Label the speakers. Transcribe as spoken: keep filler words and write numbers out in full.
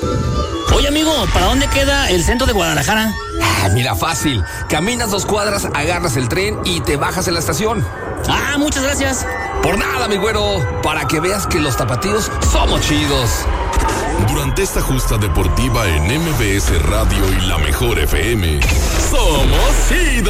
Speaker 1: Oye, amigo, ¿para dónde queda el centro de Guadalajara?
Speaker 2: Ah, mira, fácil. Caminas dos cuadras, agarras el tren y te bajas en la estación.
Speaker 1: Ah, muchas gracias.
Speaker 2: Por nada, mi güero. Para que veas que los tapatíos somos chidos.
Speaker 3: Durante esta justa deportiva en M B S Radio y la Mejor F M, somos chidos.